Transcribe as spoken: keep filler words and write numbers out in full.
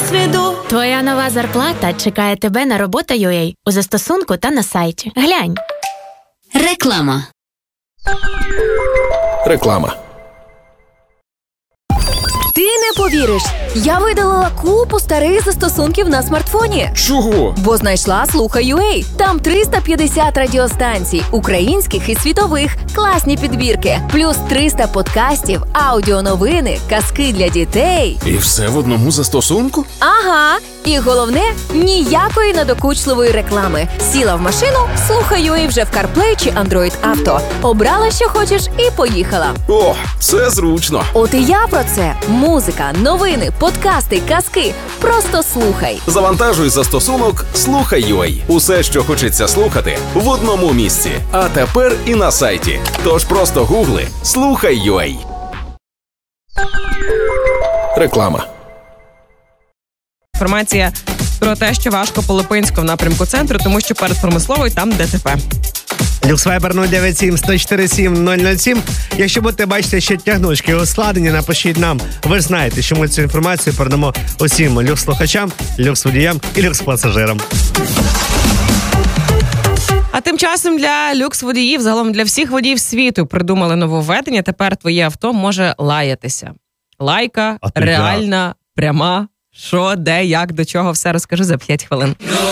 досвіду. Твоя нова зарплата чекає тебе на робота точка ю а у застосунку та на сайті. Глянь. Реклама. Реклама. Ти не повіриш, я видалила купу старих застосунків на смартфоні. Чого? Бо знайшла Слухай точка ю а. Там триста п'ятдесят радіостанцій, українських і світових, класні підбірки, плюс триста подкастів, аудіоновини, казки для дітей. І все в одному застосунку? Ага, і головне, ніякої надокучливої реклами. Сіла в машину, Слухай точка ю а вже в CarPlay чи Android Auto. Обрала, що хочеш, і поїхала. О, це зручно. От і я про це. Музика, новини, подкасти, казки. Просто слухай. Завантажуй застосунок Слухай точка ю а. Усе, що хочеться слухати, в одному місці. А тепер і на сайті. Тож просто гугли Слухай точка ю а. Реклама. Інформація про те, що важко по Липинську в напрямку центру, тому що перед промисловою там ДТП. Люксвайбер нуль дев'ять сім сто чотири сім нуль нуль сім. Якщо будете бачити ще тягнучки ускладнення, напишіть нам. Ви ж знаєте, що ми цю інформацію передамо усім люкс-слухачам, люкс-водіям і люкс-пасажирам. А тим часом для люкс-водіїв, загалом для всіх водіїв світу придумали нововведення. Тепер твоє авто може лаятися. Лайка, реальна, пряма. Що, де, як, до чого, все розкажу за п'ять хвилин.